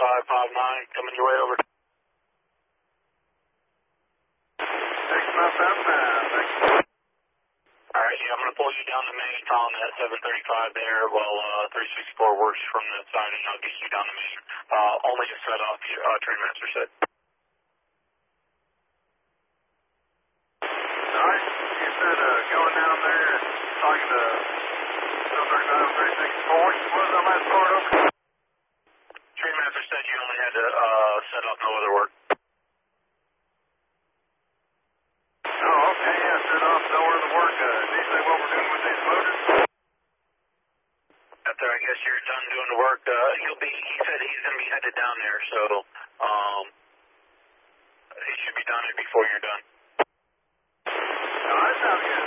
559, coming your way over. Taking my 559, thanks. Alright, yeah, I'm going to pull you down the main, following that 735 there, while 364 works from that side, and I'll get you down the main. Only to set off your train master set. Alright, you said going down there and talking to 735 364. What was that last part over? Train master said you only had to set off no other work. Oh, okay, yeah, set off, no other work. Did you say what we're doing with these motors? After I guess you're done doing the work, he said he's going to be headed down there, so he should be done before you're done. Alright, sounds good.